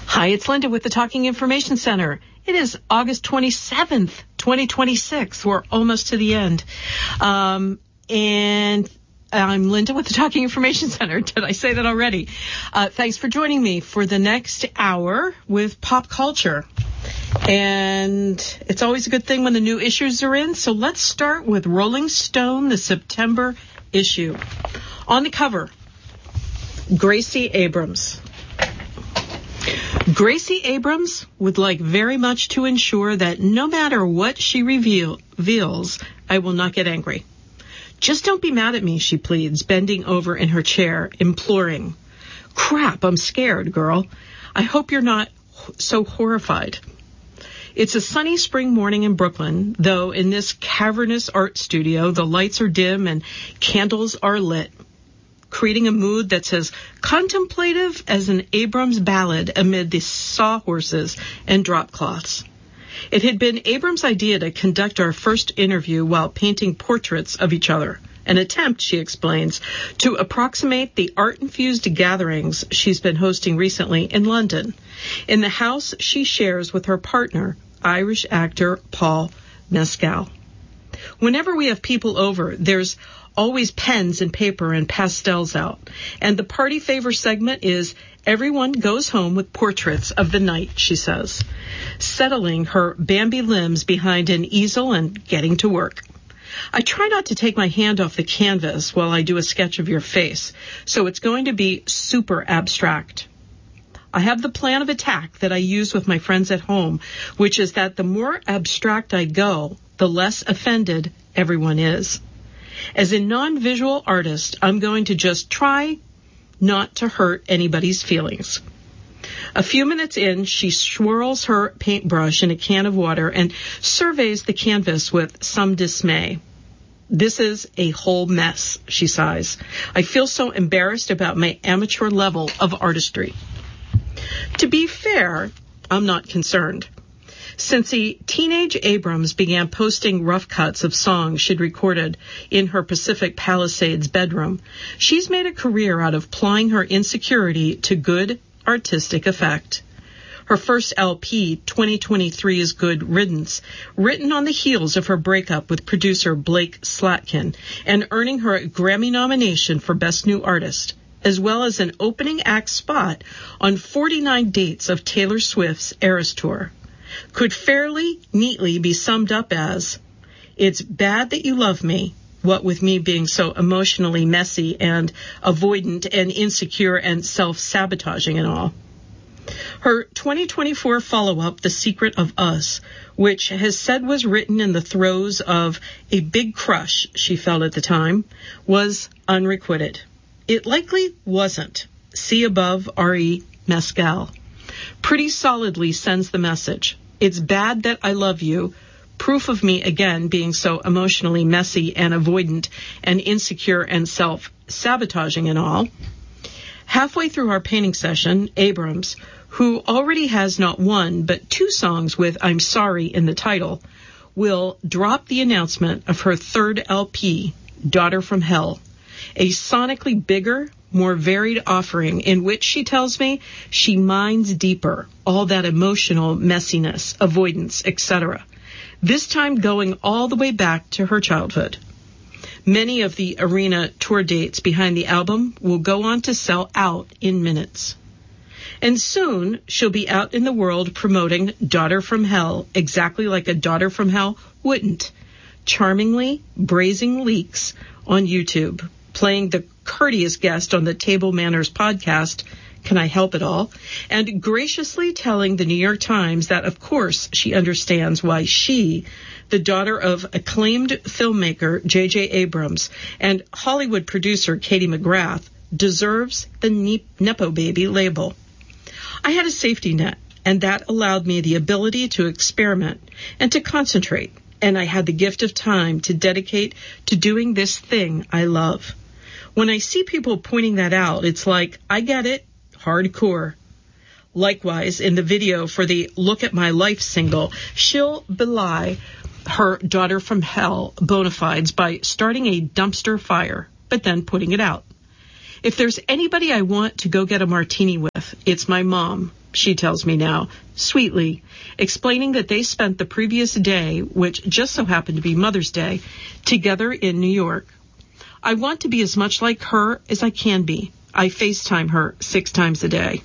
Hi, it's Linda with the Talking Information Center. It is August 27th, 2026. We're almost to the end. And I'm Linda with the Talking Information Center. Did I say that already? Thanks for joining me for the next hour with pop culture. And it's always a good thing when the new issues are in. So let's start with Rolling Stone, the September issue. On the cover, Gracie Abrams. Gracie Abrams would like very much to ensure that no matter what she reveals, I will not get angry. Just don't be mad at me, she pleads, bending over in her chair, imploring. Crap, I'm scared, girl. I hope you're not so horrified. It's a sunny spring morning in Brooklyn, though in this cavernous art studio, the lights are dim and candles are lit, creating a mood that's as contemplative as an Abrams ballad amid the sawhorses and drop cloths. It had been Abrams' idea to conduct our first interview while painting portraits of each other, an attempt, she explains, to approximate the art-infused gatherings she's been hosting recently in London, in the house she shares with her partner, Irish actor Paul Mescal. Whenever we have people over, there's always pens and paper and pastels out. And the party favor segment is everyone goes home with portraits of the night, she says, settling her Bambi limbs behind an easel and getting to work. I try not to take my hand off the canvas while I do a sketch of your face, so it's going to be super abstract. I have the plan of attack that I use with my friends at home, which is that the more abstract I go, the less offended everyone is. As a non-visual artist, I'm going to just try not to hurt anybody's feelings. A few minutes in, she swirls her paintbrush in a can of water and surveys the canvas with some dismay. This is a whole mess, she sighs. I feel so embarrassed about my amateur level of artistry. To be fair, I'm not concerned. Since the teenage Abrams began posting rough cuts of songs she'd recorded in her Pacific Palisades bedroom, she's made a career out of plying her insecurity to good artistic effect. Her first LP, 2023's Good Riddance, written on the heels of her breakup with producer Blake Slatkin and earning her a Grammy nomination for Best New Artist, as well as an opening act spot on 49 dates of Taylor Swift's Eras Tour, could fairly neatly be summed up as, it's bad that you love me, what with me being so emotionally messy and avoidant and insecure and self-sabotaging and all. Her 2024 follow-up, The Secret of Us, which has said was written in the throes of a big crush she felt at the time, was unrequited. It likely wasn't. See above R.E. Mescal. Pretty solidly sends the message. It's bad that I love you. Proof of me, again, being so emotionally messy and avoidant and insecure and self-sabotaging and all. Halfway through our painting session, Abrams, who already has not one but two songs with I'm Sorry in the title, will drop the announcement of her third LP, Daughter from Hell, a sonically bigger, more varied offering in which she tells me she mines deeper all that emotional messiness, avoidance, etc., this time going all the way back to her childhood. Many of the arena tour dates behind the album will go on to sell out in minutes. And soon she'll be out in the world promoting Daughter from Hell exactly like a Daughter from Hell wouldn't, charmingly brazing leaks on YouTube, playing the courteous guest on the Table Manners podcast, Can I Help It All, and graciously telling the New York Times that, of course, she understands why she, the daughter of acclaimed filmmaker J.J. Abrams and Hollywood producer Katie McGrath, deserves the Nepo Baby label. I had a safety net, and that allowed me the ability to experiment and to concentrate, and I had the gift of time to dedicate to doing this thing I love. When I see people pointing that out, it's like, I get it, hardcore. Likewise, in the video for the Look at My Life single, she'll belie her Daughter from Hell bona fides by starting a dumpster fire, but then putting it out. If there's anybody I want to go get a martini with, it's my mom, she tells me now, sweetly, explaining that they spent the previous day, which just so happened to be Mother's Day, together in New York. I want to be as much like her as I can be. I FaceTime her 6 times a day.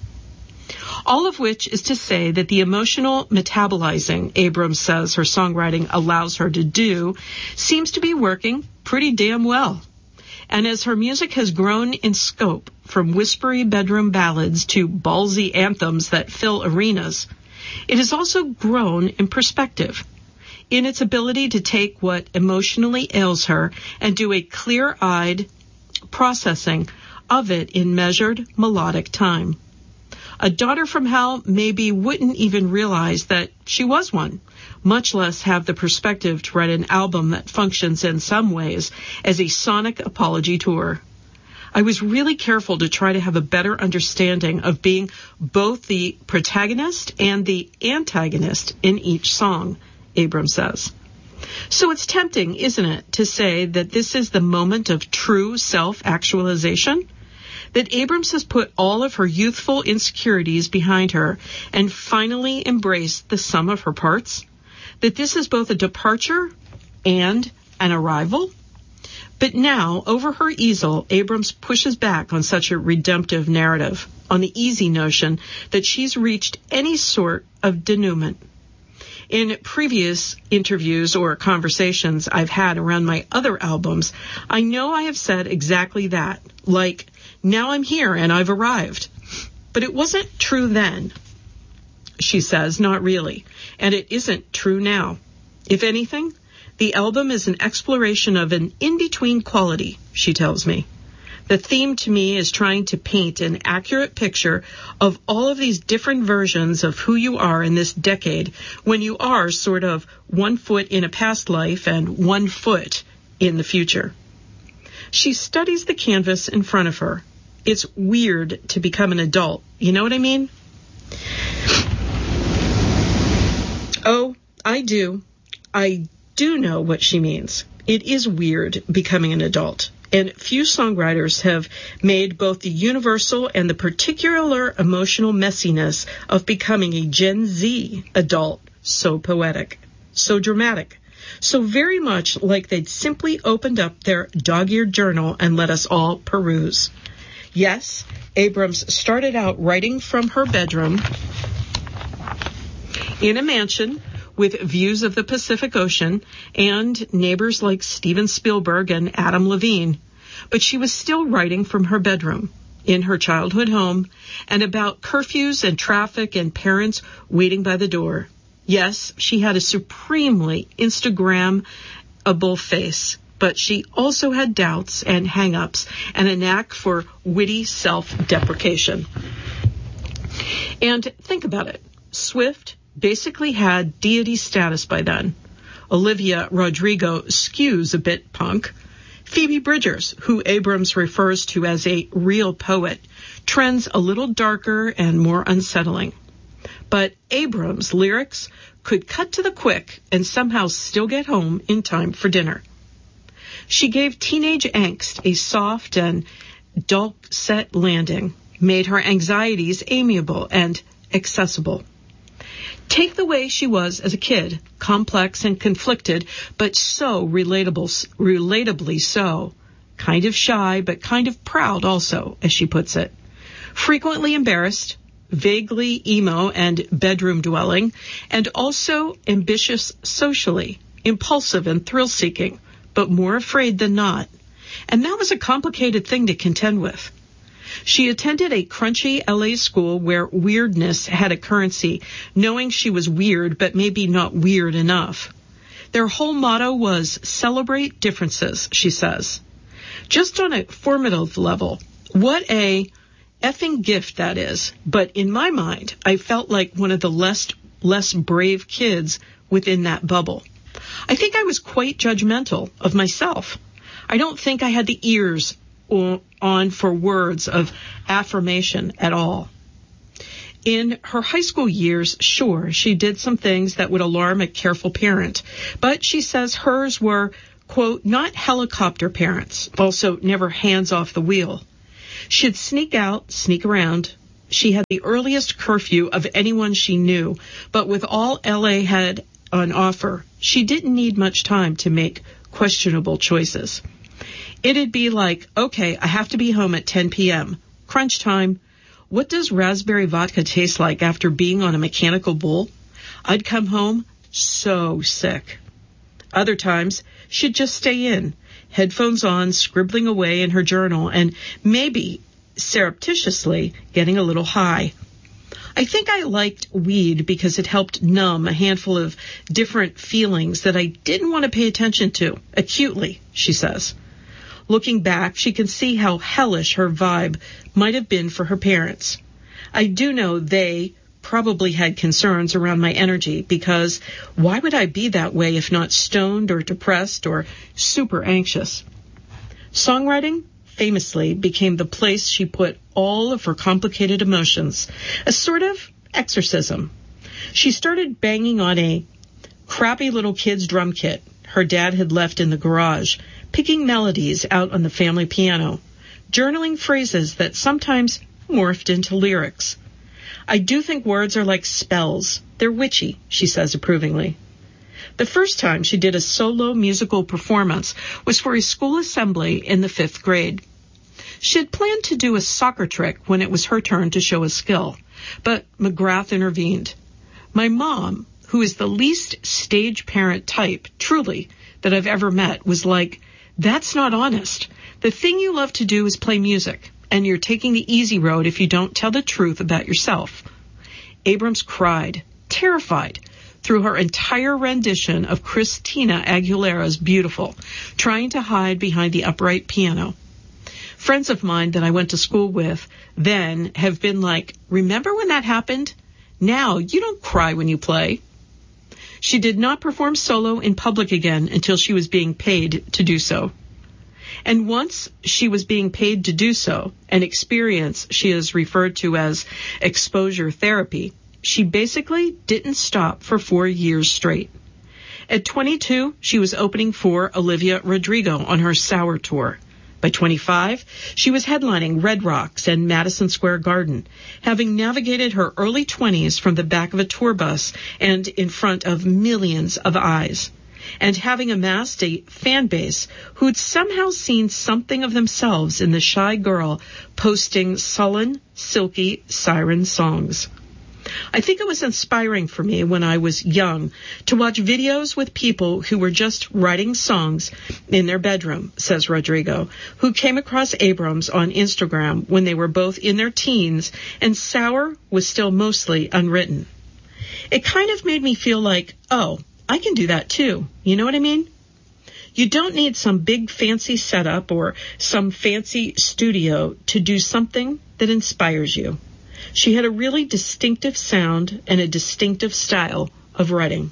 All of which is to say that the emotional metabolizing Abrams says her songwriting allows her to do seems to be working pretty damn well. And as her music has grown in scope, from whispery bedroom ballads to ballsy anthems that fill arenas, it has also grown in perspective, in its ability to take what emotionally ails her and do a clear-eyed processing of it in measured, melodic time. A daughter from hell maybe wouldn't even realize that she was one, much less have the perspective to write an album that functions in some ways as a sonic apology tour. I was really careful to try to have a better understanding of being both the protagonist and the antagonist in each song, Abrams says. So it's tempting, isn't it, to say that this is the moment of true self-actualization? That Abrams has put all of her youthful insecurities behind her and finally embraced the sum of her parts? That this is both a departure and an arrival? But now, over her easel, Abrams pushes back on such a redemptive narrative, on the easy notion that she's reached any sort of denouement. In previous interviews or conversations I've had around my other albums, I know I have said exactly that, like, now I'm here and I've arrived. But it wasn't true then, she says, not really. And it isn't true now. If anything, the album is an exploration of an in-between quality, she tells me. The theme to me is trying to paint an accurate picture of all of these different versions of who you are in this decade when you are sort of 1 foot in a past life and 1 foot in the future. She studies the canvas in front of her. It's weird to become an adult. You know what I mean? Oh, I do. I do know what she means. It is weird becoming an adult. And few songwriters have made both the universal and the particular emotional messiness of becoming a Gen Z adult so poetic, so dramatic, so very much like they'd simply opened up their dog-eared journal and let us all peruse. Yes, Abrams started out writing from her bedroom in a mansion with views of the Pacific Ocean and neighbors like Steven Spielberg and Adam Levine. But she was still writing from her bedroom, in her childhood home, and about curfews and traffic and parents waiting by the door. Yes, she had a supremely Instagram-able face, but she also had doubts and hang-ups and a knack for witty self-deprecation. And think about it. Swift basically had deity status by then. Olivia Rodrigo skews a bit punk. Phoebe Bridgers, who Abrams refers to as a real poet, trends a little darker and more unsettling. But Abrams' lyrics could cut to the quick and somehow still get home in time for dinner. She gave teenage angst a soft and dulcet landing, made her anxieties amiable and accessible. Take the way she was as a kid, complex and conflicted, but so relatably so. Kind of shy, but kind of proud also, as she puts it. Frequently embarrassed, vaguely emo and bedroom-dwelling, and also ambitious socially, impulsive and thrill-seeking, but more afraid than not. And that was a complicated thing to contend with. She attended a crunchy LA school where weirdness had a currency, knowing she was weird but maybe not weird enough. Their whole motto was celebrate differences, she says. Just on a formative level, what a effing gift that is. But in my mind, I felt like one of the less brave kids within that bubble. I think I was quite judgmental of myself. I don't think I had the ears on for words of affirmation at all. In her high school years, sure, she did some things that would alarm a careful parent, but she says hers were, quote, not helicopter parents, also never hands off the wheel. She'd sneak out, sneak around, she had the earliest curfew of anyone she knew, but with all LA had on offer, she didn't need much time to make questionable choices. It'd be like, okay, I have to be home at 10 p.m. Crunch time. What does raspberry vodka taste like after being on a mechanical bull? I'd come home so sick. Other times, she'd just stay in, headphones on, scribbling away in her journal, and maybe surreptitiously getting a little high. I think I liked weed because it helped numb a handful of different feelings that I didn't want to pay attention to, acutely, she says. Looking back, she can see how hellish her vibe might have been for her parents. I do know they probably had concerns around my energy because why would I be that way if not stoned or depressed or super anxious? Songwriting famously became the place she put all of her complicated emotions, a sort of exorcism. She started banging on a crappy little kid's drum kit her dad had left in the garage, picking melodies out on the family piano, journaling phrases that sometimes morphed into lyrics. I do think words are like spells. They're witchy, she says approvingly. The first time she did a solo musical performance was for a school assembly in the 5th grade. She had planned to do a soccer trick when it was her turn to show a skill, but McGrath intervened. My mom, who is the least stage parent type, truly, that I've ever met, was like, that's not honest. The thing you love to do is play music, and you're taking the easy road if you don't tell the truth about yourself. Abrams cried, terrified, through her entire rendition of Christina Aguilera's Beautiful, trying to hide behind the upright piano. Friends of mine that I went to school with then have been like, remember when that happened? Now you don't cry when you play. She did not perform solo in public again until she was being paid to do so. And once she was being paid to do so, an experience she has referred to as exposure therapy, she basically didn't stop for 4 years straight. At 22, she was opening for Olivia Rodrigo on her Sour tour. By 25, she was headlining Red Rocks and Madison Square Garden, having navigated her early 20s from the back of a tour bus and in front of millions of eyes, and having amassed a fan base who'd somehow seen something of themselves in the shy girl posting sullen, silky siren songs. I think it was inspiring for me when I was young to watch videos with people who were just writing songs in their bedroom, says Rodrigo, who came across Abrams on Instagram when they were both in their teens and Sour was still mostly unwritten. It kind of made me feel like, oh, I can do that too. You know what I mean? You don't need some big fancy setup or some fancy studio to do something that inspires you. She had a really distinctive sound and a distinctive style of writing.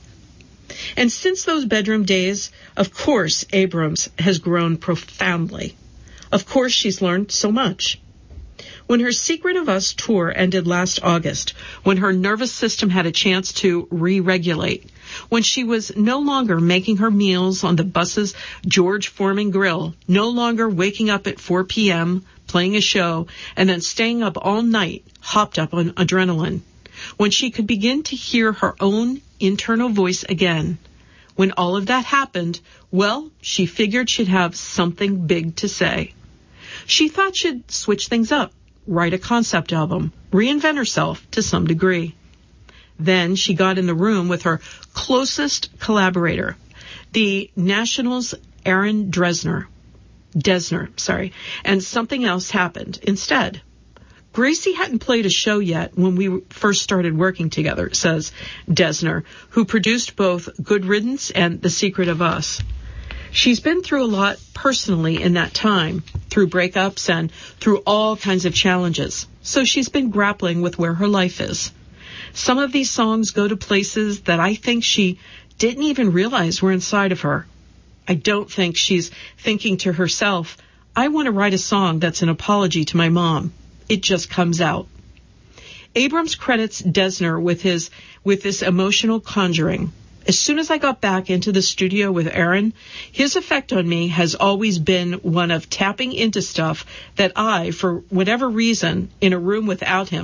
And since those bedroom days, of course, Abrams has grown profoundly. Of course, she's learned so much. When her Secret of Us tour ended last August, when her nervous system had a chance to re-regulate, when she was no longer making her meals on the bus's George Foreman grill, no longer waking up at 4 p.m., playing a show, and then staying up all night, hopped up on adrenaline, when she could begin to hear her own internal voice again. When all of that happened, well, she figured she'd have something big to say. She thought she'd switch things up, write a concept album, reinvent herself to some degree. Then she got in the room with her closest collaborator, the National's Aaron Dessner, and something else happened instead. Gracie hadn't played a show yet when we first started working together, says Dessner, who produced both Good Riddance and The Secret of Us. She's been through a lot personally in that time, through breakups and through all kinds of challenges. So she's been grappling with where her life is. Some of these songs go to places that I think she didn't even realize were inside of her. I don't think she's thinking to herself, I want to write a song that's an apology to my mom. It just comes out. Abrams credits Dessner with this emotional conjuring. As soon as I got back into the studio with Aaron, his effect on me has always been one of tapping into stuff that I, for whatever reason, in a room without him,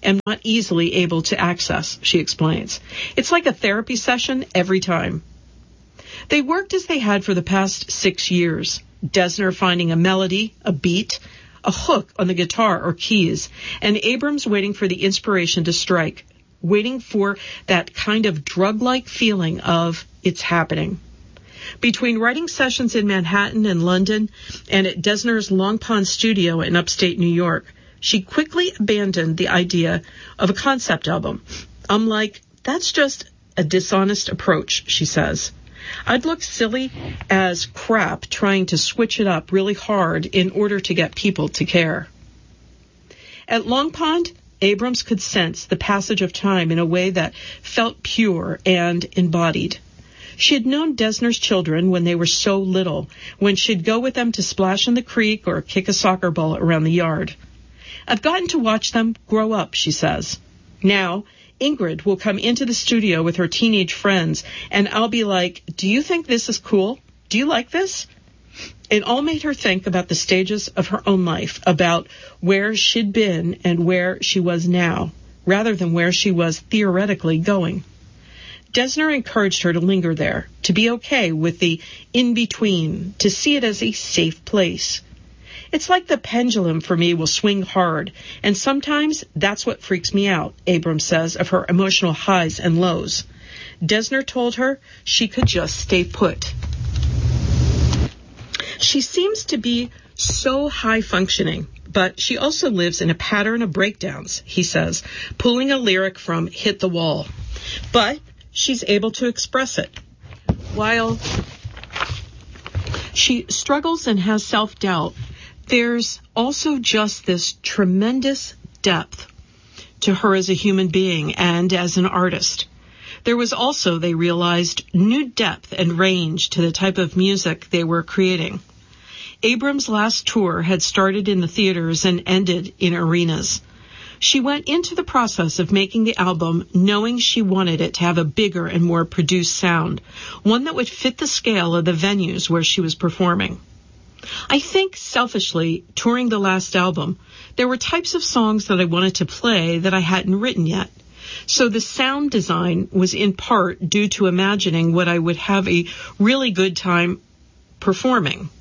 am not easily able to access, she explains. It's like a therapy session every time. They worked as they had for the past 6 years, Dessner finding a melody, a beat, a hook on the guitar or keys, and Abrams waiting for the inspiration to strike, waiting for that kind of drug-like feeling of it's happening. Between writing sessions in Manhattan and London and at Dessner's Long Pond studio in upstate New York, she quickly abandoned the idea of a concept album. I'm like, that's just a dishonest approach, she says. I'd look silly as crap trying to switch it up really hard in order to get people to care. At Long Pond, Abrams could sense the passage of time in a way that felt pure and embodied. She had known Dessner's children when they were so little, when she'd go with them to splash in the creek or kick a soccer ball around the yard. I've gotten to watch them grow up, she says. Now, Ingrid will come into the studio with her teenage friends, and I'll be like, do you think this is cool? Do you like this? It all made her think about the stages of her own life, about where she'd been and where she was now, rather than where she was theoretically going. Dessner encouraged her to linger there, to be okay with the in-between, to see it as a safe place. It's like the pendulum for me will swing hard, and sometimes that's what freaks me out, Abrams says of her emotional highs and lows. Dessner told her she could just stay put. She seems to be so high-functioning, but she also lives in a pattern of breakdowns, he says, pulling a lyric from Hit the Wall. But she's able to express it. While she struggles and has self-doubt, there's also just this tremendous depth to her as a human being and as an artist. There was also, they realized, new depth and range to the type of music they were creating. Abrams' last tour had started in the theaters and ended in arenas. She went into the process of making the album knowing she wanted it to have a bigger and more produced sound, one that would fit the scale of the venues where she was performing. I think, selfishly, touring the last album, there were types of songs that I wanted to play that I hadn't written yet. So the sound design was in part due to imagining what I would have a really good time performing.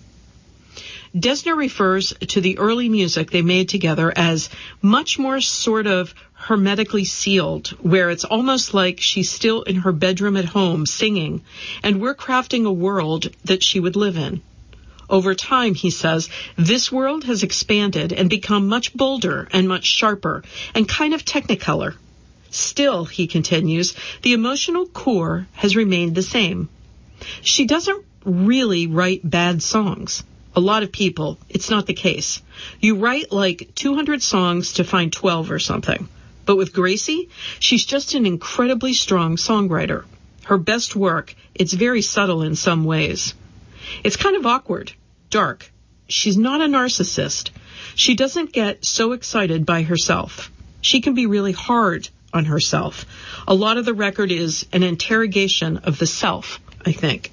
Dessner refers to the early music they made together as much more sort of hermetically sealed, where it's almost like she's still in her bedroom at home singing, and we're crafting a world that she would live in. Over time, he says, this world has expanded and become much bolder and much sharper and kind of technicolor. Still, he continues, the emotional core has remained the same. She doesn't really write bad songs. A lot of people, it's not the case. You write like 200 songs to find 12 or something. But with Gracie, she's just an incredibly strong songwriter. Her best work, it's very subtle in some ways. It's kind of awkward, dark. She's not a narcissist. She doesn't get so excited by herself. She can be really hard on herself. A lot of the record is an interrogation of the self, I think.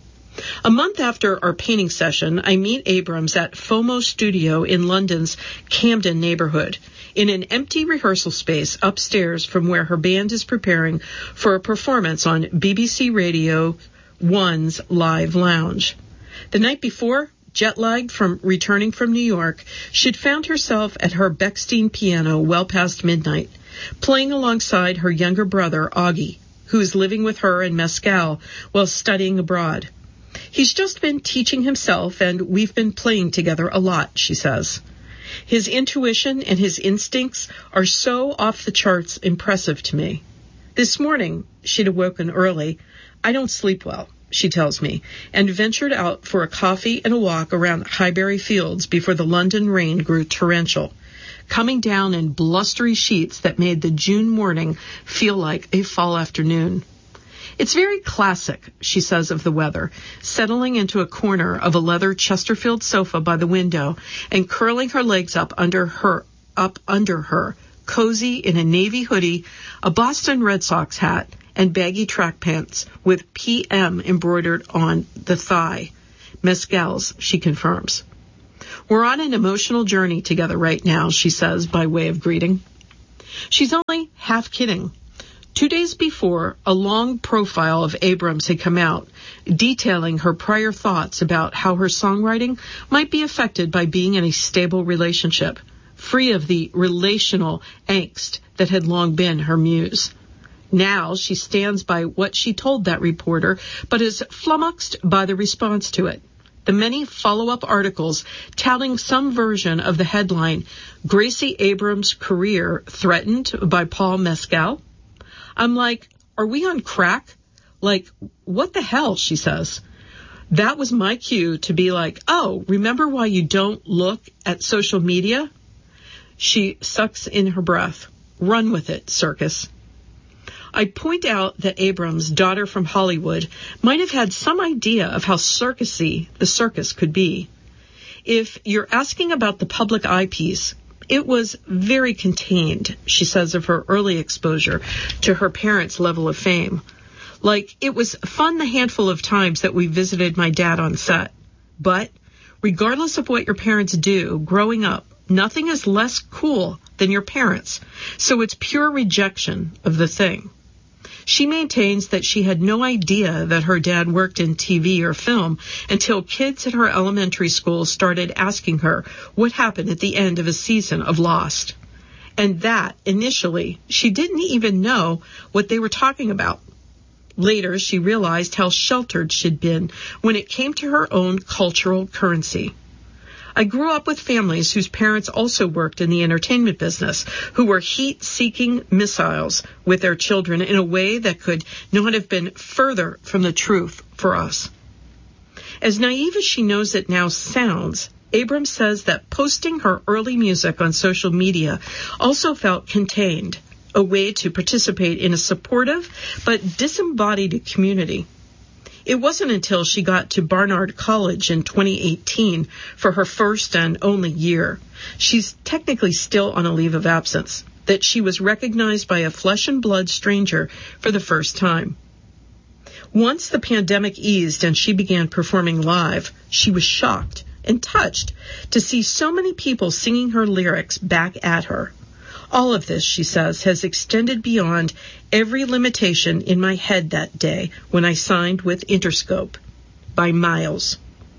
A month after our painting session, I meet Abrams at FOMO Studio in London's Camden neighborhood, in an empty rehearsal space upstairs from where her band is preparing for a performance on BBC Radio 1's Live Lounge. The night before, jet-lagged from returning from New York, she'd found herself at her Bechstein piano well past midnight, playing alongside her younger brother, Augie, who is living with her in Mescal while studying abroad. He's just been teaching himself, and we've been playing together a lot, she says. His intuition and his instincts are so off the charts impressive to me. This morning, she'd awoken early. I don't sleep well, she tells me, and ventured out for a coffee and a walk around Highbury Fields before the London rain grew torrential, coming down in blustery sheets that made the June morning feel like a fall afternoon. It's very classic, she says of the weather, settling into a corner of a leather Chesterfield sofa by the window and curling her legs up under her, cozy in a navy hoodie, a Boston Red Sox hat, and baggy track pants with PM embroidered on the thigh. Mescal's, she confirms. We're on an emotional journey together right now, she says by way of greeting. She's only half kidding. 2 days before, a long profile of Abrams had come out, detailing her prior thoughts about how her songwriting might be affected by being in a stable relationship, free of the relational angst that had long been her muse. Now she stands by what she told that reporter, but is flummoxed by the response to it. The many follow-up articles touting some version of the headline, Gracie Abrams' career threatened by Paul Mescal. I'm like, are we on crack? Like, what the hell, she says. That was my cue to be like, oh, remember why you don't look at social media? She sucks in her breath. Run with it, circus. I point out that Abrams, daughter from Hollywood, might have had some idea of how circusy the circus could be. If you're asking about the public eye piece, it was very contained, she says of her early exposure to her parents' level of fame. Like, it was fun the handful of times that we visited my dad on set. But, regardless of what your parents do, growing up, nothing is less cool than your parents, so it's pure rejection of the thing. She maintains that she had no idea that her dad worked in TV or film until kids at her elementary school started asking her what happened at the end of a season of Lost. And that, initially, she didn't even know what they were talking about. Later, she realized how sheltered she'd been when it came to her own cultural currency. I grew up with families whose parents also worked in the entertainment business, who were heat-seeking missiles with their children in a way that could not have been further from the truth for us. As naive as she knows it now sounds, Abrams says that posting her early music on social media also felt contained, a way to participate in a supportive but disembodied community. It wasn't until she got to Barnard College in 2018 for her first and only year, she's technically still on a leave of absence, that she was recognized by a flesh and blood stranger for the first time. Once the pandemic eased and she began performing live, she was shocked and touched to see so many people singing her lyrics back at her. All of this, she says, has extended beyond every limitation in my head that day when I signed with Interscope, by miles.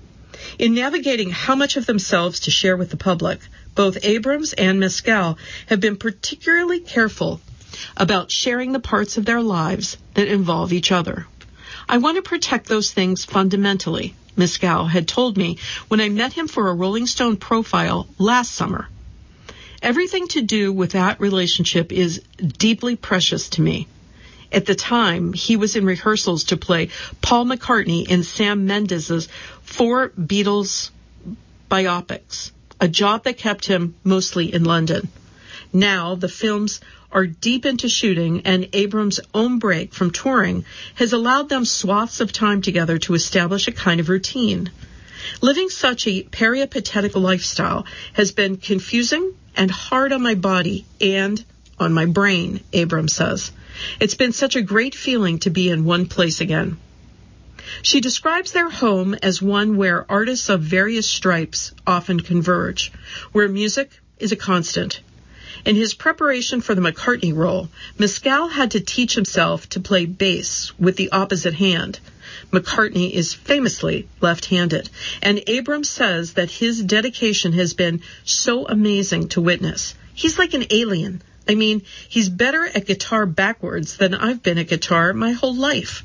In navigating how much of themselves to share with the public, both Abrams and Mescal have been particularly careful about sharing the parts of their lives that involve each other. I want to protect those things fundamentally, Mescal had told me when I met him for a Rolling Stone profile last summer. Everything to do with that relationship is deeply precious to me. At the time, he was in rehearsals to play Paul McCartney in Sam Mendes' 4 Beatles biopics, a job that kept him mostly in London. Now, the films are deep into shooting, and Abrams' own break from touring has allowed them swaths of time together to establish a kind of routine. Living such a peripatetic lifestyle has been confusing and hard on my body and on my brain, Abrams says. It's been such a great feeling to be in one place again. She describes their home as one where artists of various stripes often converge, where music is a constant. In his preparation for the McCartney role, Mescal had to teach himself to play bass with the opposite hand. McCartney is famously left-handed, and Abrams says that his dedication has been so amazing to witness. He's like an alien. I mean, he's better at guitar backwards than I've been at guitar my whole life.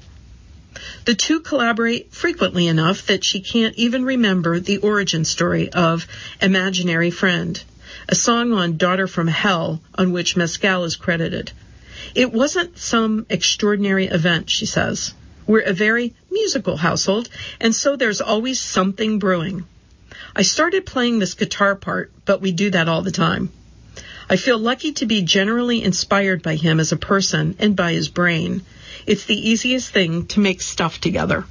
The two collaborate frequently enough that she can't even remember the origin story of Imaginary Friend, a song on Daughter from Hell on which Mescal is credited. It wasn't some extraordinary event, she says. We're a very musical household, and so there's always something brewing. I started playing this guitar part, but we do that all the time. I feel lucky to be generally inspired by him as a person and by his brain. It's the easiest thing to make stuff together.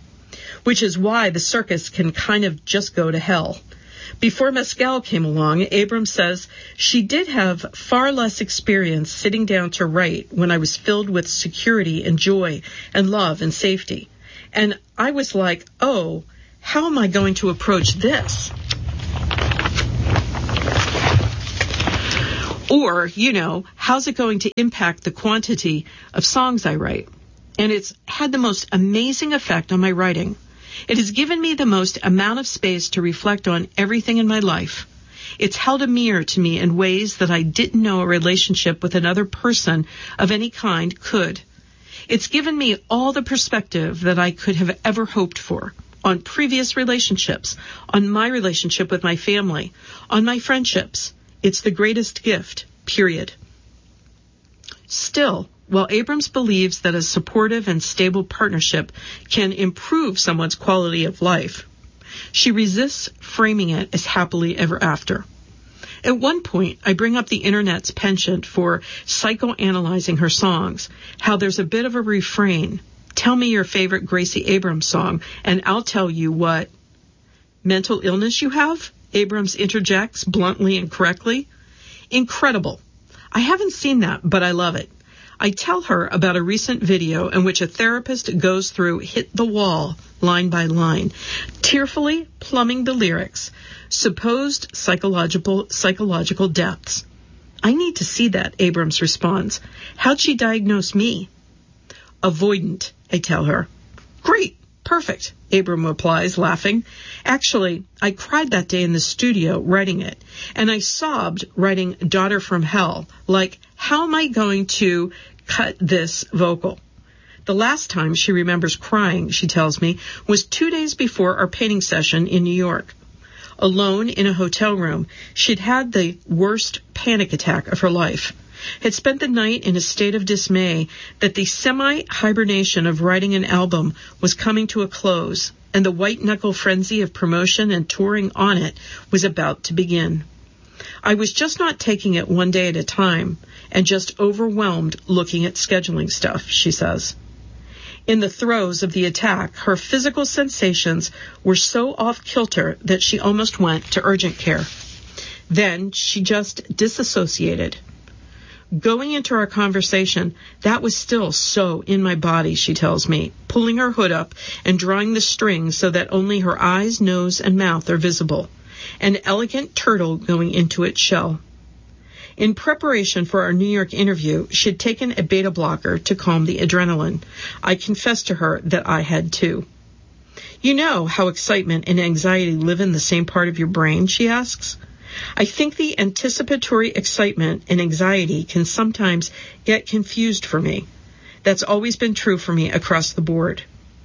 Which is why the circus can kind of just go to hell. Before Mescal came along, Abrams says she did have far less experience sitting down to write when I was filled with security and joy and love and safety. And I was like, oh, how am I going to approach this? Or, how's it going to impact the quantity of songs I write? And it's had the most amazing effect on my writing. It has given me the most amount of space to reflect on everything in my life. It's held a mirror to me in ways that I didn't know a relationship with another person of any kind could. It's given me all the perspective that I could have ever hoped for on previous relationships, on my relationship with my family, on my friendships. It's the greatest gift, period. Still, while Abrams believes that a supportive and stable partnership can improve someone's quality of life, she resists framing it as happily ever after. At one point, I bring up the Internet's penchant for psychoanalyzing her songs, how there's a bit of a refrain. Tell me your favorite Gracie Abrams song, and I'll tell you what mental illness you have, Abrams interjects bluntly and correctly. Incredible. I haven't seen that, but I love it. I tell her about a recent video in which a therapist goes through Hit the Wall, line by line, tearfully plumbing the lyrics, supposed psychological depths. I need to see that, Abrams responds. How'd she diagnose me? Avoidant, I tell her. Great, perfect, Abrams replies, laughing. Actually, I cried that day in the studio writing it, and I sobbed writing Daughter from Hell, like, how am I going to cut this vocal? The last time she remembers crying, she tells me, was 2 days before our painting session in New York. Alone in a hotel room, she'd had the worst panic attack of her life, had spent the night in a state of dismay that the semi-hibernation of writing an album was coming to a close, and the white-knuckle frenzy of promotion and touring on it was about to begin. I was just not taking it one day at a time, and just overwhelmed looking at scheduling stuff, she says. In the throes of the attack, her physical sensations were so off-kilter that she almost went to urgent care. Then she just disassociated. Going into our conversation, that was still so in my body, she tells me, pulling her hood up and drawing the strings so that only her eyes, nose, and mouth are visible. An elegant turtle going into its shell. In preparation for our New York interview, she'd taken a beta blocker to calm the adrenaline. I confessed to her that I had too. You know how excitement and anxiety live in the same part of your brain, she asks. I think the anticipatory excitement and anxiety can sometimes get confused for me. That's always been true for me across the board.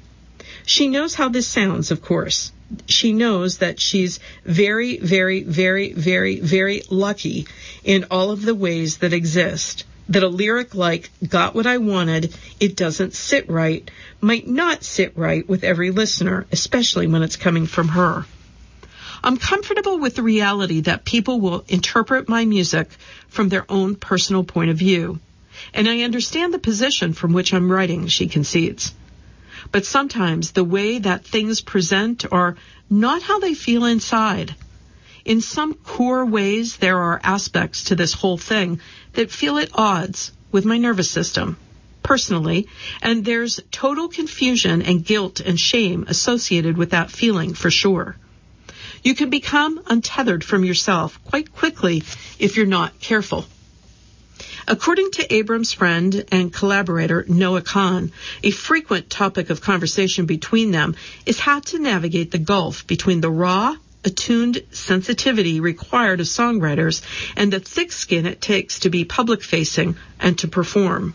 She knows how this sounds, of course. She knows that she's very, very, very, very, very lucky in all of the ways that exist. That a lyric like, got what I wanted, it doesn't sit right, might not sit right with every listener, especially when it's coming from her. I'm comfortable with the reality that people will interpret my music from their own personal point of view. And I understand the position from which I'm writing, she concedes. But sometimes the way that things present are not how they feel inside. In some core ways, there are aspects to this whole thing that feel at odds with my nervous system, personally, and there's total confusion and guilt and shame associated with that feeling for sure. You can become untethered from yourself quite quickly if you're not careful. According to Abrams' friend and collaborator Noah Kahn, a frequent topic of conversation between them is how to navigate the gulf between the raw, attuned sensitivity required of songwriters and the thick skin it takes to be public-facing and to perform.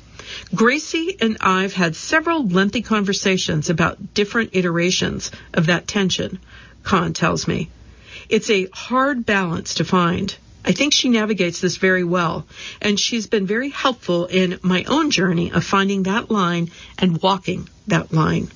Gracie and I've had several lengthy conversations about different iterations of that tension, Kahn tells me. It's a hard balance to find. I think she navigates this very well, and she's been very helpful in my own journey of finding that line and walking that line.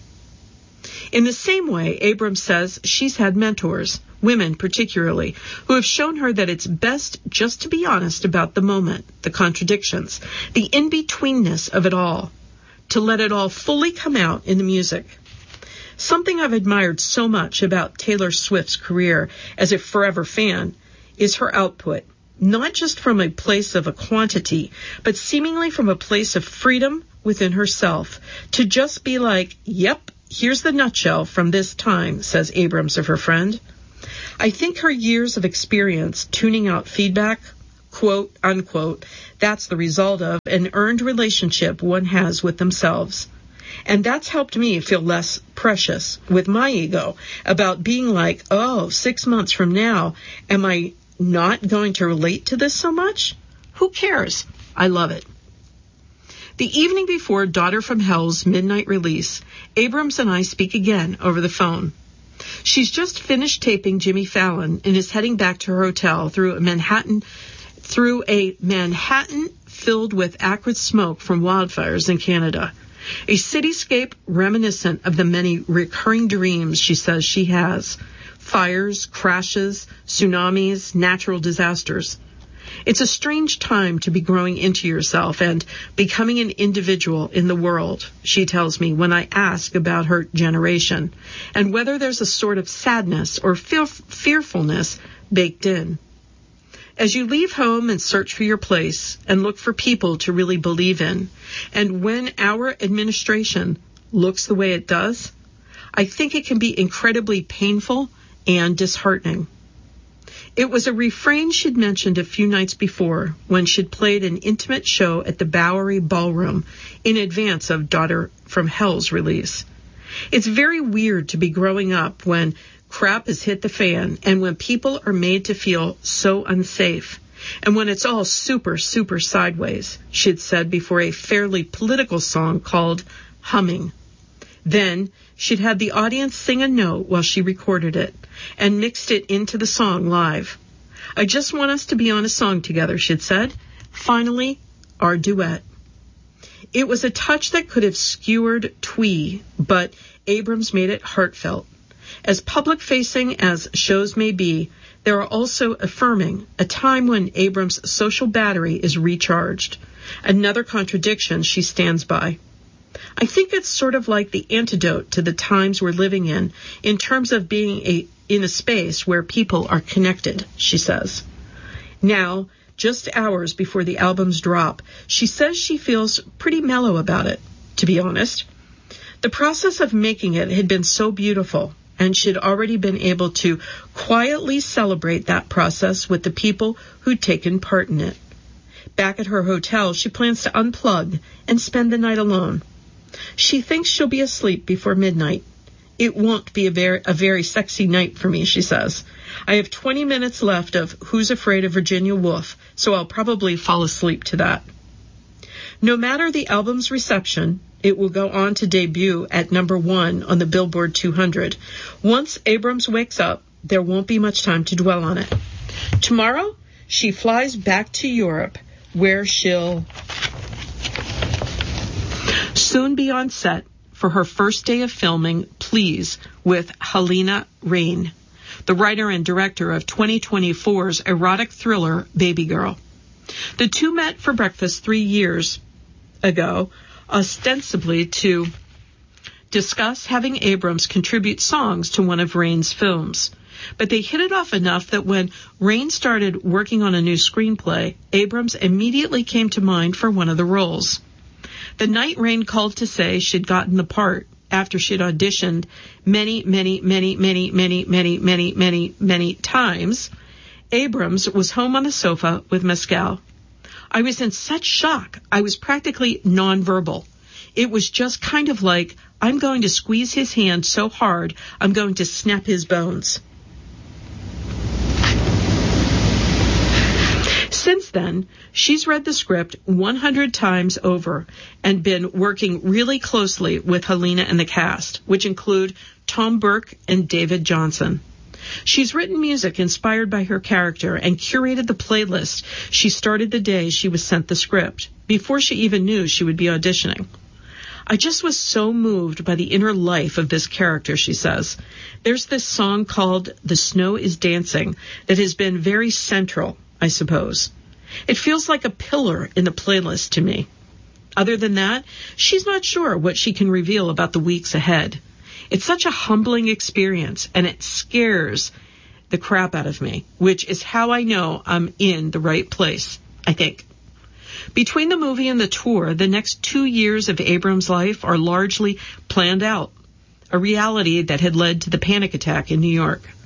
In the same way, Abrams says she's had mentors, women particularly, who have shown her that it's best just to be honest about the moment, the contradictions, the in-betweenness of it all, to let it all fully come out in the music. Something I've admired so much about Taylor Swift's career as a forever fan is her output, not just from a place of a quantity, but seemingly from a place of freedom within herself, to just be like, yep, here's the nutshell from this time, says Abrams of her friend. I think her years of experience tuning out feedback, quote, unquote, that's the result of an earned relationship one has with themselves. And that's helped me feel less precious with my ego about being like, 6 months from now, am I not going to relate to this so much? Who cares? I love it. The evening before Daughter from Hell's midnight release, Abrams and I speak again over the phone. She's just finished taping Jimmy Fallon and is heading back to her hotel through a Manhattan filled with acrid smoke from wildfires in Canada. A cityscape reminiscent of the many recurring dreams she says she has. Fires, crashes, tsunamis, natural disasters. It's a strange time to be growing into yourself and becoming an individual in the world, she tells me when I ask about her generation, and whether there's a sort of sadness or fearfulness baked in. As you leave home and search for your place and look for people to really believe in, and when our administration looks the way it does, I think it can be incredibly painful and disheartening. It was a refrain she'd mentioned a few nights before when she'd played an intimate show at the Bowery Ballroom in advance of Daughter from Hell's release. It's very weird to be growing up when crap has hit the fan and when people are made to feel so unsafe and when it's all super, super sideways, she'd said before a fairly political song called Humming. Then she'd had the audience sing a note while she recorded it and mixed it into the song live. I just want us to be on a song together, she'd said. Finally, our duet. It was a touch that could have skewered Twee, but Abrams made it heartfelt. As public-facing as shows may be, they are also affirming a time when Abrams' social battery is recharged. Another contradiction she stands by. I think it's sort of like the antidote to the times we're living in terms of being in a space where people are connected, she says. Now, just hours before the album's drop, she says she feels pretty mellow about it, to be honest. The process of making it had been so beautiful, and she'd already been able to quietly celebrate that process with the people who'd taken part in it. Back at her hotel, she plans to unplug and spend the night alone. She thinks she'll be asleep before midnight. It won't be a very sexy night for me, she says. I have 20 minutes left of Who's Afraid of Virginia Woolf, so I'll probably fall asleep to that. No matter the album's reception, it will go on to debut at number 1 on the Billboard 200. Once Abrams wakes up, there won't be much time to dwell on it. Tomorrow, she flies back to Europe, where she'll soon be on set for her first day of filming Please with Halina Reijn, the writer and director of 2024's erotic thriller Baby Girl. The two met for breakfast 3 years ago, ostensibly to discuss having Abrams contribute songs to one of Reijn's films. But they hit it off enough that when Reijn started working on a new screenplay, Abrams immediately came to mind for one of the roles. The night Reijn called to say she'd gotten the part after she'd auditioned many times, Abrams was home on the sofa with Mescal. I was in such shock, I was practically nonverbal. It was just kind of like, I'm going to squeeze his hand so hard, I'm going to snap his bones. Since then, she's read the script 100 times over and been working really closely with Halina and the cast, which include Tom Burke and David Johnson. She's written music inspired by her character and curated the playlist she started the day she was sent the script, before she even knew she would be auditioning. I just was so moved by the inner life of this character, she says. There's this song called The Snow is Dancing that has been very central, I suppose. It feels like a pillar in the playlist to me. Other than that, she's not sure what she can reveal about the weeks ahead. It's such a humbling experience, and it scares the crap out of me, which is how I know I'm in the right place, I think. Between the movie and the tour, the next 2 years of Abrams' life are largely planned out, a reality that had led to the panic attack in New York.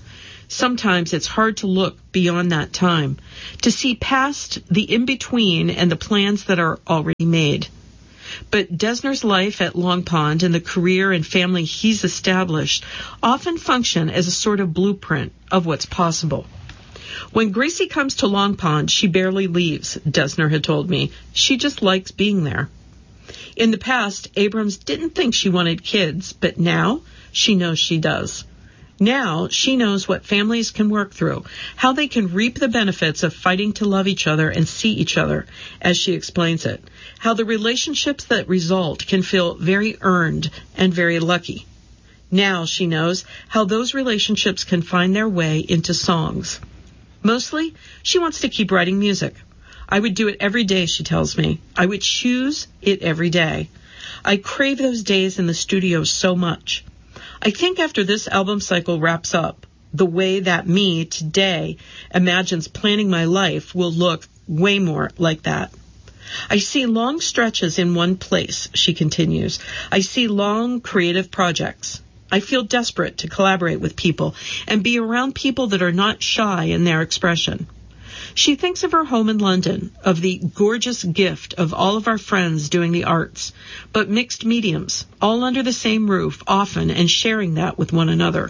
Sometimes it's hard to look beyond that time, to see past the in-between and the plans that are already made. But Desner's life at Long Pond and the career and family he's established often function as a sort of blueprint of what's possible. When Gracie comes to Long Pond, she barely leaves, Desner had told me. She just likes being there. In the past, Abrams didn't think she wanted kids, but now she knows she does. Now she knows what families can work through, how they can reap the benefits of fighting to love each other and see each other, as she explains it, how the relationships that result can feel very earned and very lucky. Now she knows how those relationships can find their way into songs. Mostly, she wants to keep writing music. I would do it every day, she tells me. I would choose it every day. I crave those days in the studio so much. I think after this album cycle wraps up, the way that me today imagines planning my life will look way more like that. I see long stretches in one place, she continues. I see long creative projects. I feel desperate to collaborate with people and be around people that are not shy in their expression. She thinks of her home in London, of the gorgeous gift of all of our friends doing the arts, but mixed mediums, all under the same roof often and sharing that with one another.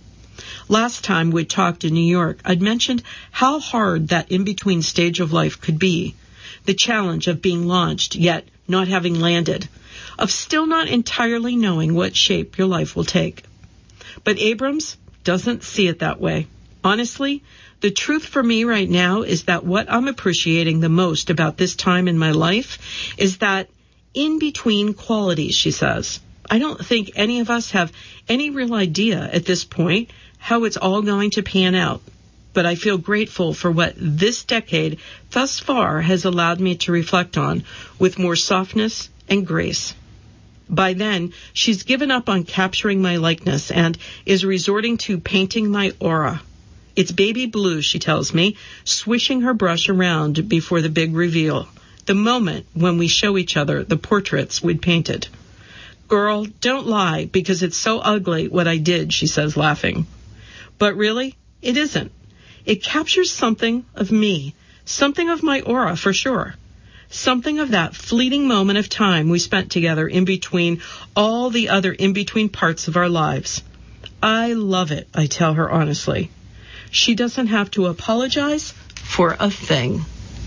Last time we'd talked in New York, I'd mentioned how hard that in-between stage of life could be, the challenge of being launched yet not having landed, of still not entirely knowing what shape your life will take. But Abrams doesn't see it that way. Honestly, the truth for me right now is that what I'm appreciating the most about this time in my life is that in-between qualities, she says. I don't think any of us have any real idea at this point how it's all going to pan out. But I feel grateful for what this decade thus far has allowed me to reflect on with more softness and grace. By then, she's given up on capturing my likeness and is resorting to painting my aura. It's baby blue, she tells me, swishing her brush around before the big reveal, the moment when we show each other the portraits we'd painted. Girl, don't lie, because it's so ugly what I did, she says, laughing. But really, it isn't. It captures something of me, something of my aura for sure. Something of that fleeting moment of time we spent together in between all the other in-between parts of our lives. I love it, I tell her honestly. She doesn't have to apologize for a thing.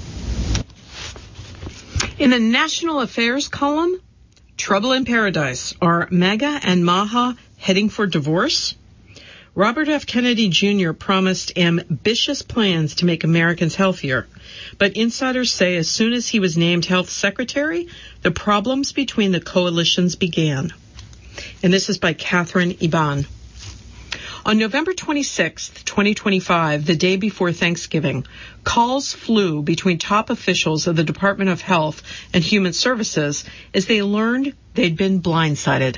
In the National Affairs column, Trouble in Paradise. Are MAGA and Maha heading for divorce? Robert F. Kennedy Jr. promised ambitious plans to make Americans healthier, but insiders say as soon as he was named health secretary, the problems between the coalitions began. And this is by Catherine Iban. On November 26, 2025, the day before Thanksgiving, calls flew between top officials of the Department of Health and Human Services as they learned they'd been blindsided.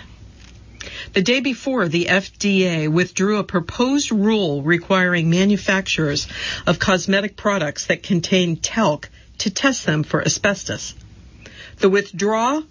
The day before, the FDA withdrew a proposed rule requiring manufacturers of cosmetic products that contain talc to test them for asbestos. The withdrawal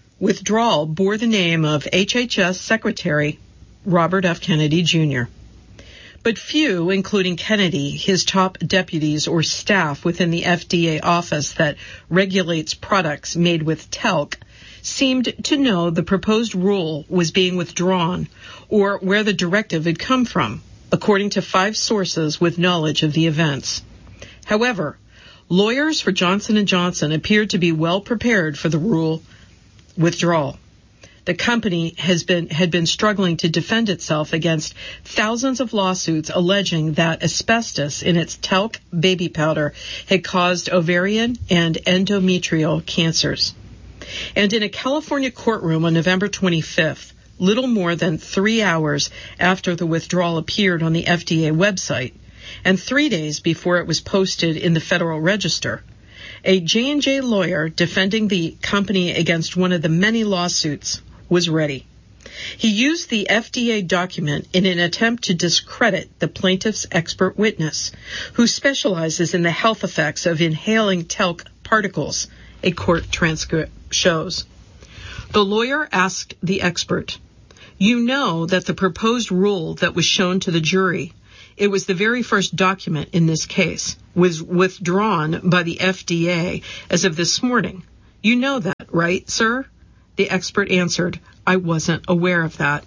bore the name of HHS Secretary Robert F. Kennedy Jr. But few, including Kennedy, his top deputies, or staff within the FDA office that regulates products made with talc, seemed to know the proposed rule was being withdrawn or where the directive had come from, according to 5 sources with knowledge of the events. However, lawyers for Johnson & Johnson appeared to be well prepared for the rule withdrawal. The company had been struggling to defend itself against thousands of lawsuits alleging that asbestos in its talc baby powder had caused ovarian and endometrial cancers. And in a California courtroom on November 25th, little more than 3 hours after the withdrawal appeared on the FDA website, and 3 days before it was posted in the Federal Register, a J&J lawyer defending the company against one of the many lawsuits was ready. He used the FDA document in an attempt to discredit the plaintiff's expert witness, who specializes in the health effects of inhaling talc particles, a court transcript shows. The lawyer asked the expert, "You know that the proposed rule that was shown to the jury It was the very first document in this case, was withdrawn by the FDA as of this morning. You know that, right, sir? The expert answered, I wasn't aware of that.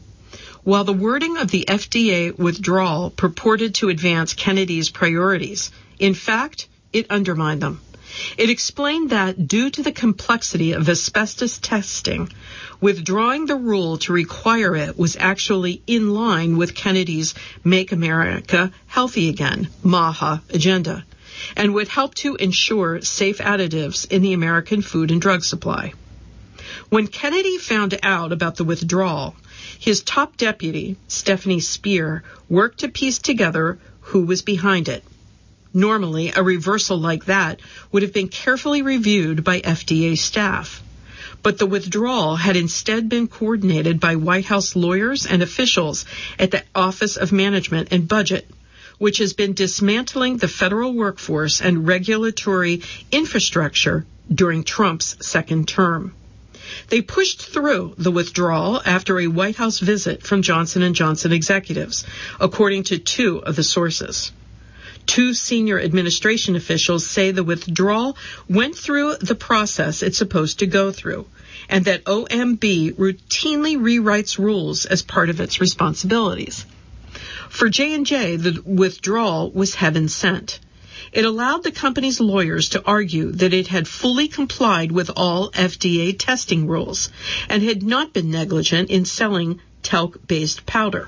While the wording of the FDA withdrawal purported to advance Kennedy's priorities, in fact, it undermined them. It explained that due to the complexity of asbestos testing, withdrawing the rule to require it was actually in line with Kennedy's Make America Healthy Again, MAHA, agenda, and would help to ensure safe additives in the American food and drug supply. When Kennedy found out about the withdrawal, his top deputy, Stephanie Speer, worked to piece together who was behind it. Normally, a reversal like that would have been carefully reviewed by FDA staff. But the withdrawal had instead been coordinated by White House lawyers and officials at the Office of Management and Budget, which has been dismantling the federal workforce and regulatory infrastructure during Trump's second term. They pushed through the withdrawal after a White House visit from Johnson & Johnson executives, according to two of the sources. Two senior administration officials say the withdrawal went through the process it's supposed to go through, and that OMB routinely rewrites rules as part of its responsibilities. For J&J, the withdrawal was heaven sent. It allowed the company's lawyers to argue that it had fully complied with all FDA testing rules and had not been negligent in selling talc-based powder.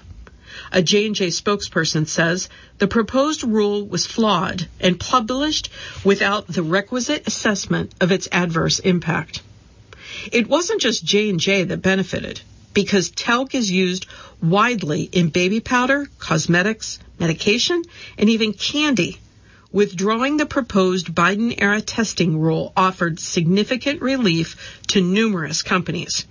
A J&J spokesperson says the proposed rule was flawed and published without the requisite assessment of its adverse impact. It wasn't just J&J that benefited, because talc is used widely in baby powder, cosmetics, medication, and even candy. Withdrawing the proposed Biden-era testing rule offered significant relief to numerous companies.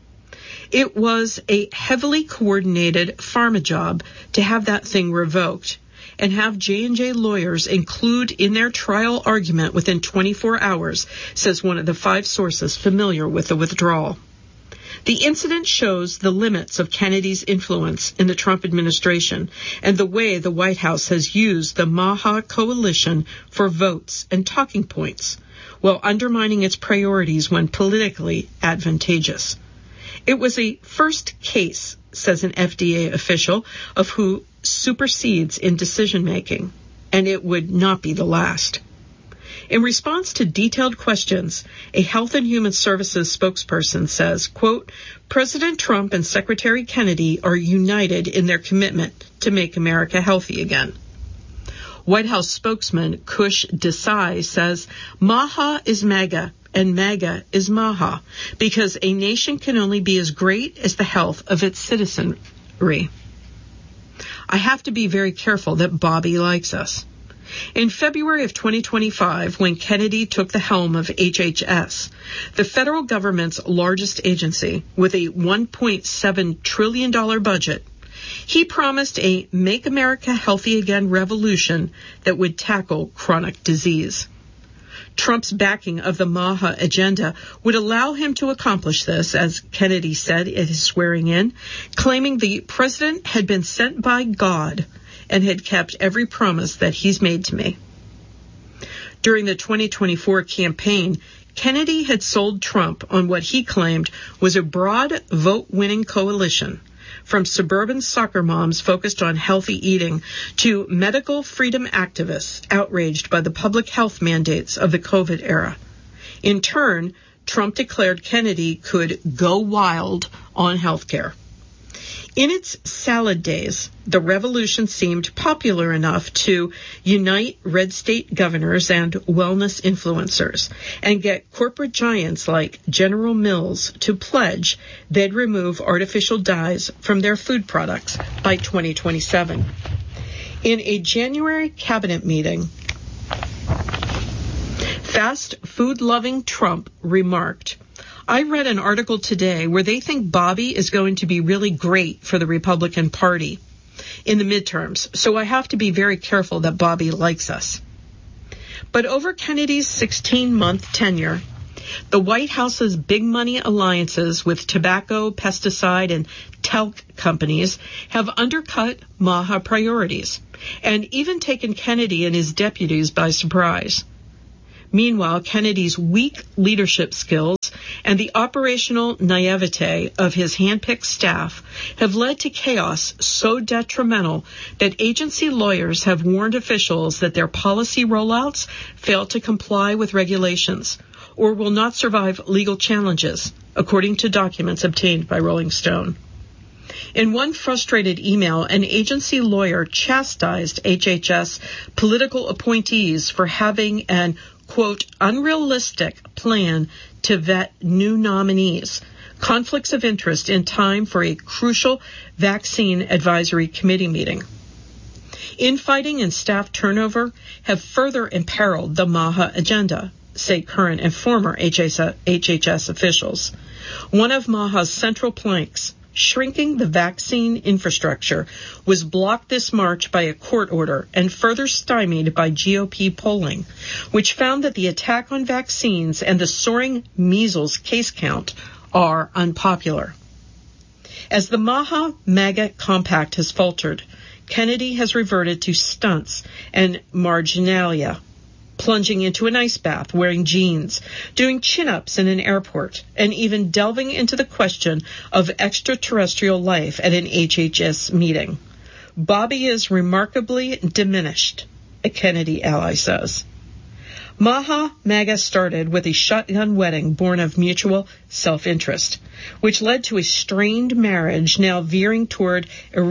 It was a heavily coordinated pharma job to have that thing revoked and have J&J lawyers include in their trial argument within 24 hours, says one of the 5 sources familiar with the withdrawal. The incident shows the limits of Kennedy's influence in the Trump administration and the way the White House has used the MAHA coalition for votes and talking points, while undermining its priorities when politically advantageous. It was a first case, says an FDA official, of who supersedes in decision-making, and it would not be the last. In response to detailed questions, a Health and Human Services spokesperson says, quote, President Trump and Secretary Kennedy are united in their commitment to make America healthy again. White House spokesman Kush Desai says, MAHA is MAGA and MAGA is MAHA, because a nation can only be as great as the health of its citizenry. I have to be very careful that Bobby likes us. In February of 2025, when Kennedy took the helm of HHS, the federal government's largest agency, with a $1.7 trillion budget, he promised a Make America Healthy Again revolution that would tackle chronic disease. Trump's backing of the MAHA agenda would allow him to accomplish this, as Kennedy said at his swearing-in, claiming the president had been sent by God and had kept every promise that he's made to me. During the 2024 campaign, Kennedy had sold Trump on what he claimed was a broad vote-winning coalition, from suburban soccer moms focused on healthy eating to medical freedom activists outraged by the public health mandates of the COVID era. In turn, Trump declared Kennedy could go wild on health care. In its salad days, the revolution seemed popular enough to unite red state governors and wellness influencers and get corporate giants like General Mills to pledge they'd remove artificial dyes from their food products by 2027. In a January cabinet meeting, fast food-loving Trump remarked, I read an article today where they think Bobby is going to be really great for the Republican Party in the midterms, so I have to be very careful that Bobby likes us. But over Kennedy's 16-month tenure, The White House's big money alliances with tobacco, pesticide, and talc companies have undercut MAHA priorities and even taken Kennedy and his deputies by surprise. Meanwhile, Kennedy's weak leadership skills and the operational naivete of his handpicked staff have led to chaos so detrimental that agency lawyers have warned officials that their policy rollouts fail to comply with regulations or will not survive legal challenges, according to documents obtained by Rolling Stone. In one frustrated email, an agency lawyer chastised HHS political appointees for having an, quote, unrealistic plan to vet new nominees, conflicts of interest in time for a crucial vaccine advisory committee meeting. Infighting and staff turnover have further imperiled the MAHA agenda, say current and former HHS officials. One of MAHA's central planks, shrinking the vaccine infrastructure, was blocked this March by a court order and further stymied by GOP polling, which found that the attack on vaccines and the soaring measles case count are unpopular. As the MAHA-MAGA compact has faltered, Kennedy has reverted to stunts and marginalia, plunging into an ice bath, wearing jeans, doing chin-ups in an airport, and even delving into the question of extraterrestrial life at an HHS meeting. Bobby is remarkably diminished, a Kennedy ally says. MAHA-MAGA started with a shotgun wedding born of mutual self-interest, which led to a strained marriage now veering toward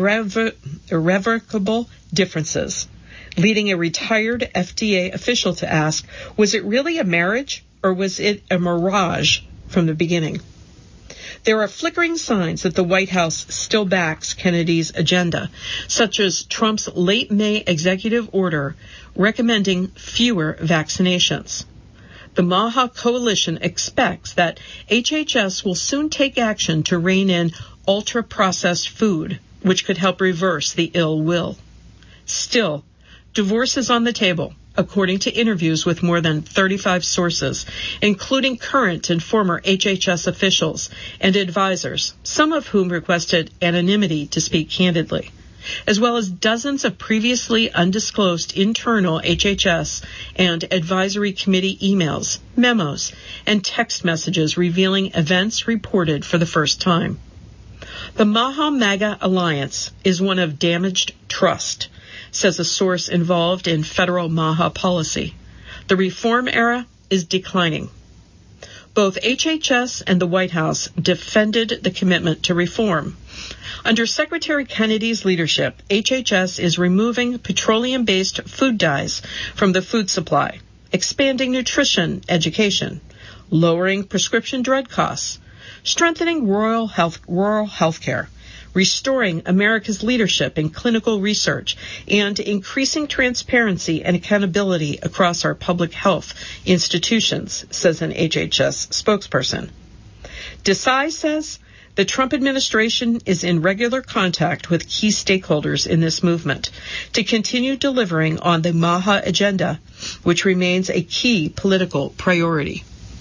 irrevocable differences, leading a retired FDA official to ask, was it really a marriage or was it a mirage from the beginning? There are flickering signs that the White House still backs Kennedy's agenda, such as Trump's late May executive order recommending fewer vaccinations. The MAHA coalition expects that HHS will soon take action to rein in ultra-processed food, which could help reverse the ill will. Still, divorce is on the table, according to interviews with more than 35 sources, including current and former HHS officials and advisors, some of whom requested anonymity to speak candidly, as well as dozens of previously undisclosed internal HHS and advisory committee emails, memos, and text messages revealing events reported for the first time. The MAHA-MAGA alliance is one of damaged trust, says a source involved in federal MAHA policy. The reform era is declining. Both HHS and the White House defended the commitment to reform. Under Secretary Kennedy's leadership, HHS is removing petroleum-based food dyes from the food supply, expanding nutrition education, lowering prescription drug costs, strengthening rural health care, restoring America's leadership in clinical research, and increasing transparency and accountability across our public health institutions, says an HHS spokesperson. Desai says the Trump administration is in regular contact with key stakeholders in this movement to continue delivering on the MAHA agenda, which remains a key political priority.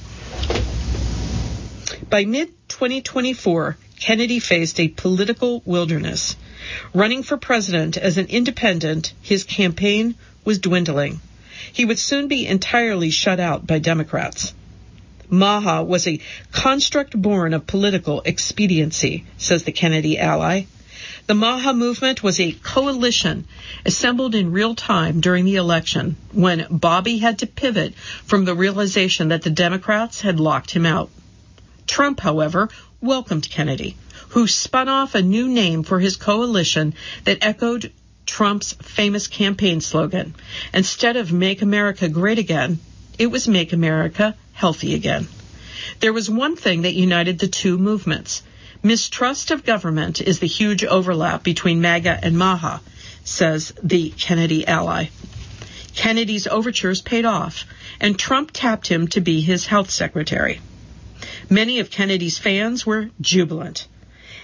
By mid-2024, Kennedy faced a political wilderness. Running for president as an independent, his campaign was dwindling. He would soon be entirely shut out by Democrats. MAHA was a construct born of political expediency, says the Kennedy ally. The MAHA movement was a coalition assembled in real time during the election when Bobby had to pivot from the realization that the Democrats had locked him out. Trump, however, welcomed Kennedy, who spun off a new name for his coalition that echoed Trump's famous campaign slogan. Instead of Make America Great Again, it was Make America Healthy Again. There was one thing that united the two movements. Mistrust of government is the huge overlap between MAGA and MAHA, says the Kennedy ally. Kennedy's overtures paid off, and Trump tapped him to be his health secretary. Many of Kennedy's fans were jubilant.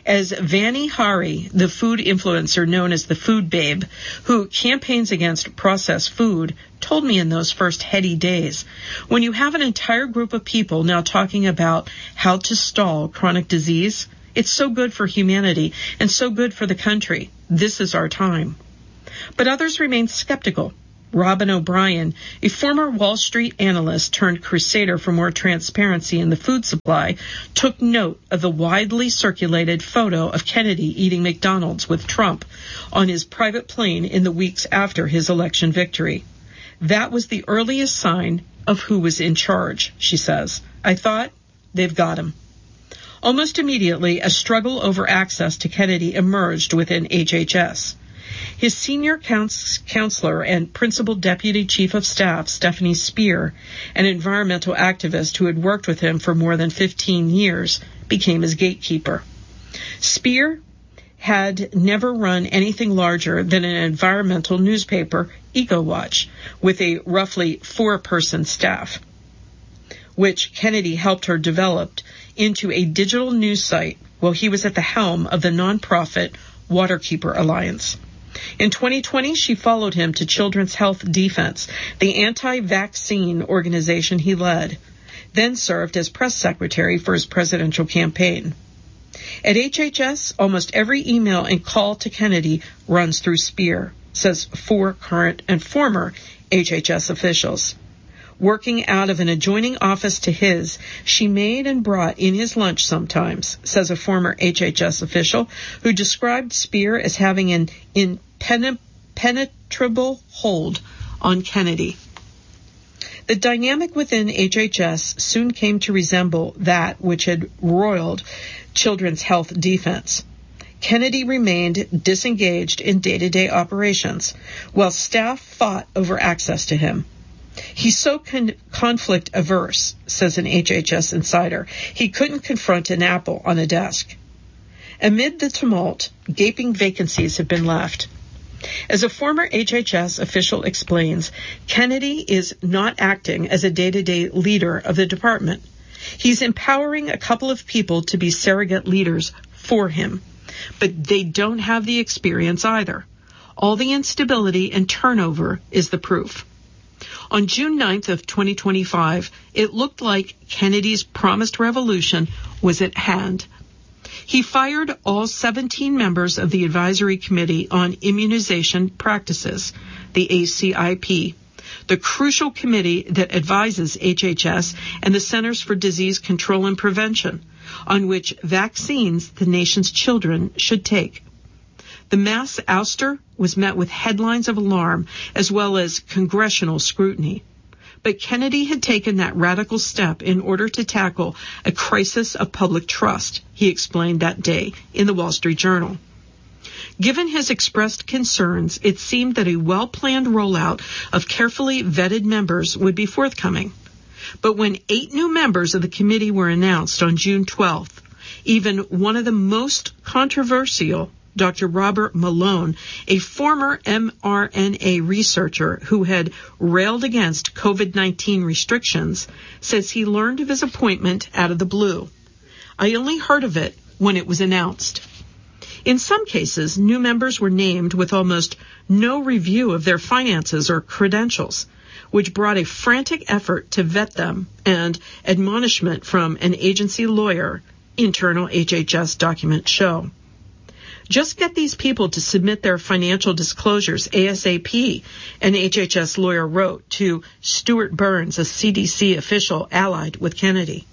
As Vani Hari, the food influencer known as the Food Babe, who campaigns against processed food, told me in those first heady days, when you have an entire group of people now talking about how to stall chronic disease, it's so good for humanity and so good for the country. This is our time. But others remain skeptical. Robin O'Brien, a former Wall Street analyst turned crusader for more transparency in the food supply, took note of the widely circulated photo of Kennedy eating McDonald's with Trump on his private plane in the weeks after his election victory. That was the earliest sign of who was in charge, she says. I thought, they've got him. Almost immediately, a struggle over access to Kennedy emerged within HHS. His senior counselor and principal deputy chief of staff, Stephanie Speer, an environmental activist who had worked with him for more than 15 years, became his gatekeeper. Speer had never run anything larger than an environmental newspaper, EcoWatch, with a roughly 4-person staff, which Kennedy helped her develop into a digital news site while he was at the helm of the nonprofit Waterkeeper Alliance. In 2020, she followed him to Children's Health Defense, the anti-vaccine organization he led, then served as press secretary for his presidential campaign. At HHS, almost every email and call to Kennedy runs through Speer, says 4 current and former HHS officials. Working out of an adjoining office to his, she made and brought in his lunch sometimes, says a former HHS official who described Speer as having an impenetrable hold on Kennedy. The dynamic within HHS soon came to resemble that which had roiled Children's Health Defense. Kennedy remained disengaged in day-to-day operations, while staff fought over access to him. He's so conflict averse, says an HHS insider, he couldn't confront an apple on a desk. Amid the tumult, gaping vacancies have been left. As a former HHS official explains, Kennedy is not acting as a day-to-day leader of the department. He's empowering a couple of people to be surrogate leaders for him, but they don't have the experience either. All the instability and turnover is the proof. On June 9th of 2025, it looked like Kennedy's promised revolution was at hand. He fired all 17 members of the Advisory Committee on Immunization Practices, the ACIP, the crucial committee that advises HHS and the Centers for Disease Control and Prevention, on which vaccines the nation's children should take. The mass ouster was met with headlines of alarm as well as congressional scrutiny. But Kennedy had taken that radical step in order to tackle a crisis of public trust, he explained that day in the Wall Street Journal. Given his expressed concerns, it seemed that a well-planned rollout of carefully vetted members would be forthcoming. But when 8 new members of the committee were announced on June 12th, even one of the most controversial, Dr. Robert Malone, a former mRNA researcher who had railed against COVID-19 restrictions, says he learned of his appointment out of the blue. I only heard of it when it was announced. In some cases, new members were named with almost no review of their finances or credentials, which brought a frantic effort to vet them and admonishment from an agency lawyer, internal HHS documents show. Just get these people to submit their financial disclosures ASAP, an HHS lawyer wrote to Stuart Burns, a CDC official allied with Kennedy.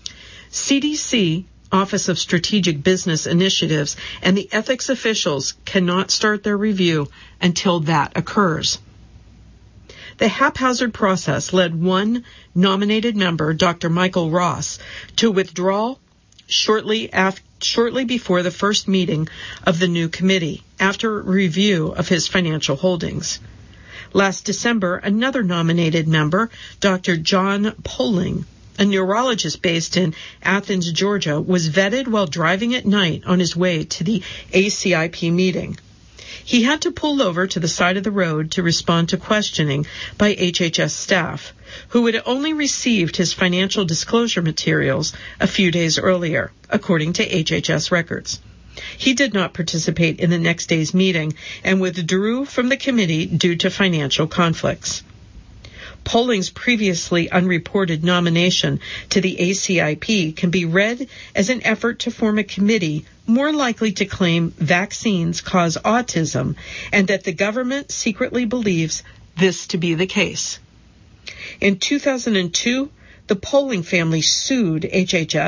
CDC, Office of Strategic Business Initiatives, and the ethics officials cannot start their review until that occurs. The haphazard process led one nominated member, Dr. Michael Ross, to withdraw shortly before the first meeting of the new committee, after a review of his financial holdings. Last December, another nominated member, Dr. John Poling, a neurologist based in Athens, Georgia, was vetted while driving at night on his way to the ACIP meeting. He had to pull over to the side of the road to respond to questioning by HHS staff, who had only received his financial disclosure materials a few days earlier, according to HHS records. He did not participate in the next day's meeting and withdrew from the committee due to financial conflicts. Polling's previously unreported nomination to the ACIP can be read as an effort to form a committee more likely to claim vaccines cause autism and that the government secretly believes this to be the case. In 2002, the Polling family sued HHS